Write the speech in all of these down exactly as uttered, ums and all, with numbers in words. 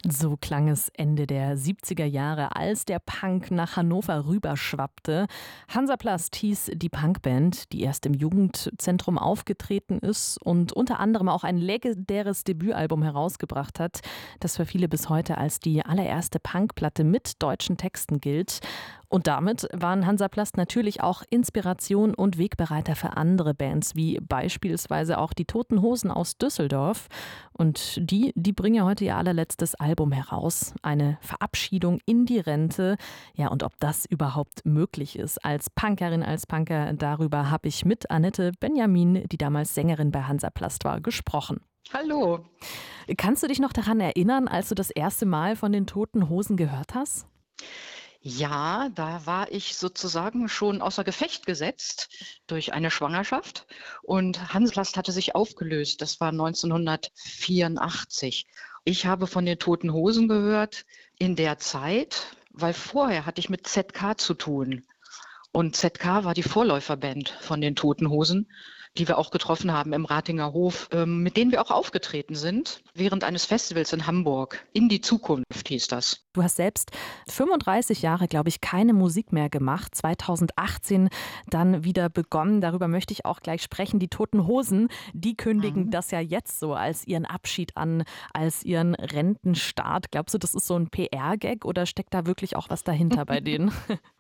So klang es Ende der siebziger Jahre, als der Punk nach Hannover rüberschwappte. Hansaplast hieß die Punkband, die erst im Jugendzentrum aufgetreten ist und unter anderem auch ein legendäres Debütalbum herausgebracht hat, das für viele bis heute als die allererste Punkplatte mit deutschen Texten gilt. Und damit waren Hansaplast natürlich auch Inspiration und Wegbereiter für andere Bands, wie beispielsweise auch die Toten Hosen aus Düsseldorf. Und die, die bringen ja heute ihr allerletztes Album heraus. Eine Verabschiedung in die Rente. Ja, und ob das überhaupt möglich ist als Punkerin, als Punker, darüber habe ich mit Annette Benjamin, die damals Sängerin bei Hansaplast war, gesprochen. Hallo. Kannst du dich noch daran erinnern, als du das erste Mal von den Toten Hosen gehört hast? Ja, da war ich sozusagen schon außer Gefecht gesetzt durch eine Schwangerschaft und Hansaplast hatte sich aufgelöst. Das war neunzehnhundertvierundachtzig. Ich habe von den Toten Hosen gehört in der Zeit, weil vorher hatte ich mit Z K zu tun. Und Z K war die Vorläuferband von den Toten Hosen, die wir auch getroffen haben im Ratinger Hof, ähm, mit denen wir auch aufgetreten sind, während eines Festivals in Hamburg. In die Zukunft hieß das. Du hast selbst fünfunddreißig Jahre, glaube ich, keine Musik mehr gemacht. zweitausendachtzehn dann wieder begonnen. Darüber möchte ich auch gleich sprechen. Die Toten Hosen, die kündigen Mhm. das ja jetzt so als ihren Abschied an, als ihren Rentenstart. Glaubst du, das ist so ein P R-Gag oder steckt da wirklich auch was dahinter bei denen?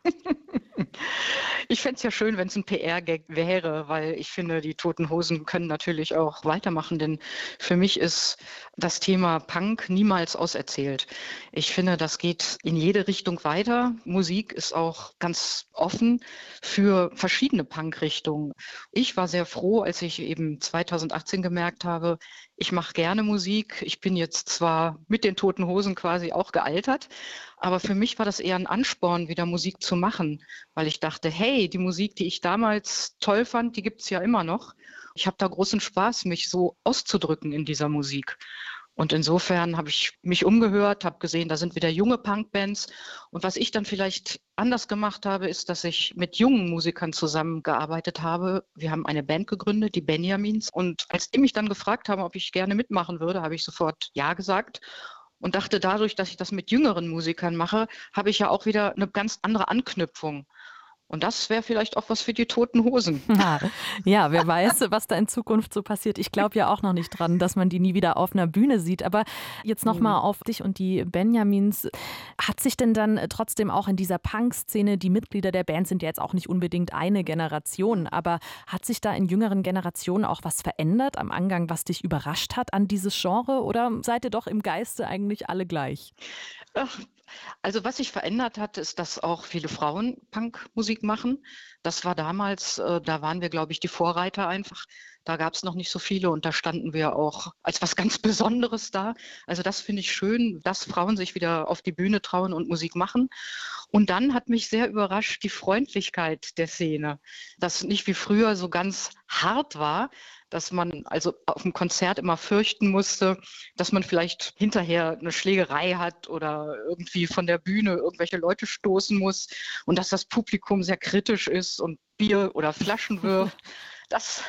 Ich fände es ja schön, wenn es ein P R-Gag wäre, weil ich finde, die Toten Hosen können natürlich auch weitermachen, denn für mich ist das Thema Punk niemals auserzählt. Ich finde, das geht in jede Richtung weiter. Musik ist auch ganz offen für verschiedene Punk-Richtungen. Ich war sehr froh, als ich eben zweitausendachtzehn gemerkt habe, ich mache gerne Musik. Ich bin jetzt zwar mit den Toten Hosen quasi auch gealtert, aber für mich war das eher ein Ansporn, wieder Musik zu machen, weil ich dachte, hey, die Musik, die ich damals toll fand, die gibt's ja immer noch. Ich habe da großen Spaß, mich so auszudrücken in dieser Musik. Und insofern habe ich mich umgehört, habe gesehen, da sind wieder junge Punkbands. Und was ich dann vielleicht anders gemacht habe, ist, dass ich mit jungen Musikern zusammengearbeitet habe. Wir haben eine Band gegründet, die Benjamins. Und als die mich dann gefragt haben, ob ich gerne mitmachen würde, habe ich sofort ja gesagt. Und dachte, dadurch, dass ich das mit jüngeren Musikern mache, habe ich ja auch wieder eine ganz andere Anknüpfung. Und das wäre vielleicht auch was für die Toten Hosen. Ja, ja, wer weiß, was da in Zukunft so passiert. Ich glaube ja auch noch nicht dran, dass man die nie wieder auf einer Bühne sieht. Aber jetzt nochmal auf dich und die Benjamins. Hat sich denn dann trotzdem auch in dieser Punk-Szene, die Mitglieder der Band sind ja jetzt auch nicht unbedingt eine Generation, aber hat sich da in jüngeren Generationen auch was verändert am Angang, was dich überrascht hat an dieses Genre? Oder seid ihr doch im Geiste eigentlich alle gleich? Ach, also was sich verändert hat, ist, dass auch viele Frauen Punkmusik machen. Das war damals, äh, da waren wir, glaube ich, die Vorreiter einfach. Da gab es noch nicht so viele und da standen wir auch als was ganz Besonderes da. Also das finde ich schön, dass Frauen sich wieder auf die Bühne trauen und Musik machen. Und dann hat mich sehr überrascht die Freundlichkeit der Szene, dass nicht wie früher so ganz hart war, dass man also auf dem Konzert immer fürchten musste, dass man vielleicht hinterher eine Schlägerei hat oder irgendwie von der Bühne irgendwelche Leute stoßen muss und dass das Publikum sehr kritisch ist und Bier oder Flaschen wirft. Das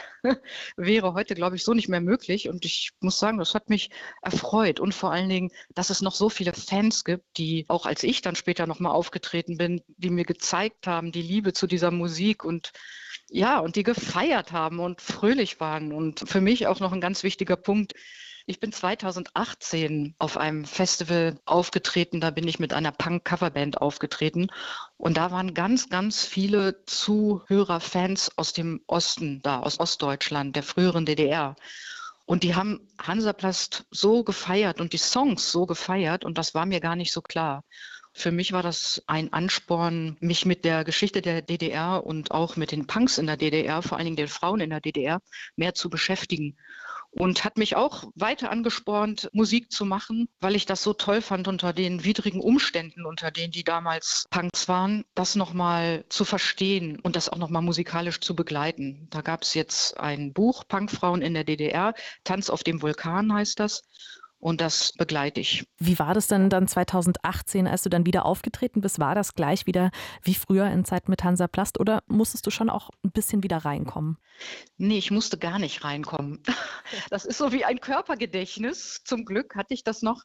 wäre heute, glaube ich, so nicht mehr möglich. Und ich muss sagen, das hat mich erfreut. Und vor allen Dingen, dass es noch so viele Fans gibt, die, auch als ich dann später nochmal aufgetreten bin, die mir gezeigt haben, die Liebe zu dieser Musik und ja, und die gefeiert haben und fröhlich waren. Und für mich auch noch ein ganz wichtiger Punkt. Ich bin zweitausendachtzehn auf einem Festival aufgetreten, da bin ich mit einer Punk-Coverband aufgetreten und da waren ganz, ganz viele Zuhörer, Fans aus dem Osten da, aus Ostdeutschland, der früheren D D R. Und die haben Hansaplast so gefeiert und die Songs so gefeiert und das war mir gar nicht so klar. Für mich war das ein Ansporn, mich mit der Geschichte der D D R und auch mit den Punks in der D D R, vor allen Dingen den Frauen in der D D R, mehr zu beschäftigen. Und hat mich auch weiter angespornt, Musik zu machen, weil ich das so toll fand, unter den widrigen Umständen, unter denen die damals Punks waren, das nochmal zu verstehen und das auch nochmal musikalisch zu begleiten. Da gab es jetzt ein Buch, Punkfrauen in der D D R, Tanz auf dem Vulkan heißt das. Und das begleite ich. Wie war das denn dann zweitausendachtzehn, als du dann wieder aufgetreten bist? War das gleich wieder wie früher in Zeit mit Hansaplast oder musstest du schon auch ein bisschen wieder reinkommen? Nee, ich musste gar nicht reinkommen. Das ist so wie ein Körpergedächtnis. Zum Glück hatte ich das noch.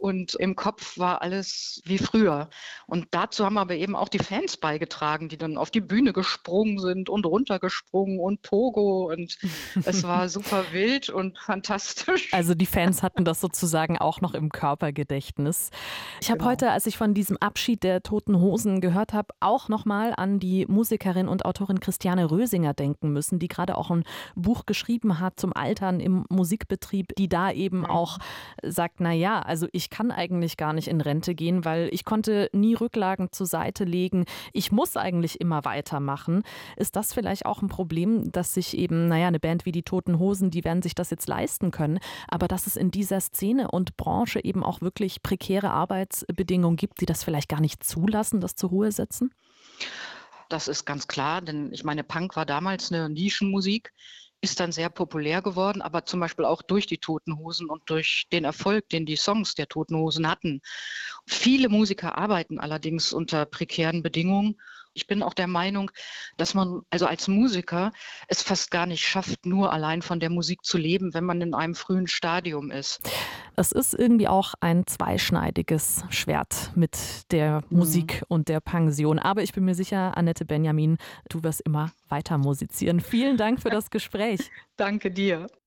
und im Kopf war alles wie früher. Und dazu haben aber eben auch die Fans beigetragen, die dann auf die Bühne gesprungen sind und runtergesprungen und Pogo und es war super wild und fantastisch. Also die Fans hatten das sozusagen auch noch im Körpergedächtnis. Ich habe Genau. heute, als ich von diesem Abschied der Toten Hosen gehört habe, auch nochmal an die Musikerin und Autorin Christiane Rösinger denken müssen, die gerade auch ein Buch geschrieben hat zum Altern im Musikbetrieb, die da eben auch sagt, na ja, also ich kann eigentlich gar nicht in Rente gehen, weil ich konnte nie Rücklagen zur Seite legen. Ich muss eigentlich immer weitermachen. Ist das vielleicht auch ein Problem, dass sich eben, naja, eine Band wie die Toten Hosen, die werden sich das jetzt leisten können, aber dass es in dieser Szene und Branche eben auch wirklich prekäre Arbeitsbedingungen gibt, die das vielleicht gar nicht zulassen, das zur Ruhe setzen? Das ist ganz klar, denn ich meine, Punk war damals eine Nischenmusik, ist dann sehr populär geworden, aber zum Beispiel auch durch die Toten Hosen und durch den Erfolg, den die Songs der Toten Hosen hatten. Viele Musiker arbeiten allerdings unter prekären Bedingungen. Ich bin auch der Meinung, dass man also als Musiker es fast gar nicht schafft, nur allein von der Musik zu leben, wenn man in einem frühen Stadium ist. Es ist irgendwie auch ein zweischneidiges Schwert mit der Mhm. Musik und der Pension. Aber ich bin mir sicher, Annette Benjamin, du wirst immer weiter musizieren. Vielen Dank für das Gespräch. Danke dir.